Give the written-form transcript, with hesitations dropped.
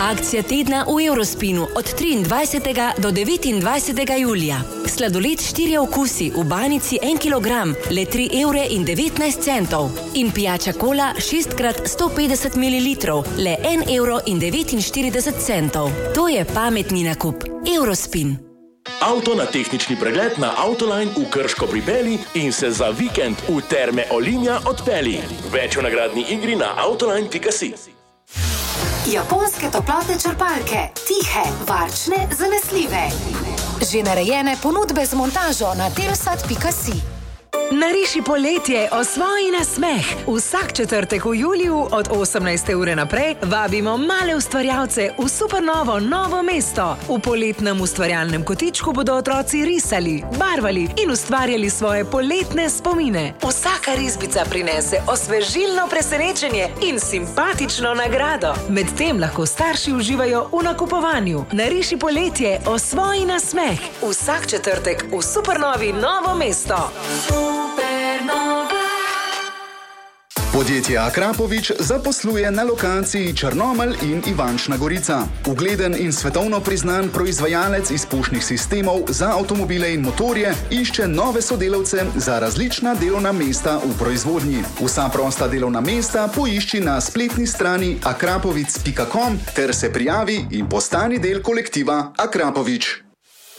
Akcija tedna v Eurospinu od 23. do 29. julija. Sladoled 4 okusi v banici 1 kg, le 3,19 €. In pijača kola 6x150 ml, le 1,49 €. To je pametni nakup. Eurospin. Avto na tehnični pregled na Autoline v Krško pripelji in se za vikend v Terme Olimja odpelji. Več o nagradni igri na autoline.si. Japonske toplotne črpalke. Tihe, varčne, zanesljive. Že narejene ponudbe z montažo na telsat.si. Nariši poletje, osvoji nasmeh. Vsak četrtek v juliju od 18. ure naprej vabimo male ustvarjalce v supernovo Novo mesto. V poletnem ustvarjalnem kotičku bodo otroci risali, barvali in ustvarjali svoje poletne spomine. Vsaka risbica prinese osvežilno presenečenje in simpatično nagrado. Medtem lahko starši uživajo v nakupovanju. Nariši poletje, osvoji nasmeh. Vsak četrtek v supernovi Novo mesto. Podjetje Akrapovič zaposluje na lokaciji Črnomelj in Ivančna Gorica. Ugleden in svetovno priznan proizvajalec izpušnih sistemov za avtomobile in motorje išče nove sodelavce za različna delovna mesta v proizvodnji. Vsa prosta delovna mesta poišči na spletni strani akrapovic.com ter se prijavi in postani del kolektiva Akrapovič.